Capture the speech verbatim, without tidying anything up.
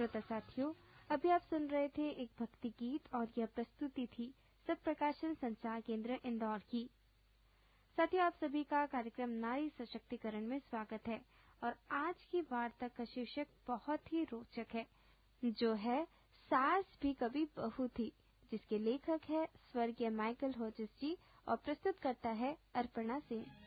श्रोता साथियों, अभी आप सुन रहे थे एक भक्ति गीत और यह प्रस्तुति थी सत्प्रकाशन संचार केंद्र इंदौर की। साथियों, आप सभी का कार्यक्रम नारी सशक्तिकरण में स्वागत है और आज की वार्ता का शीर्षक बहुत ही रोचक है, जो है सास भी कभी बहू थी, जिसके लेखक है स्वर्गीय माइकल होजिस जी और प्रस्तुत करता है अर्पणा सिंह।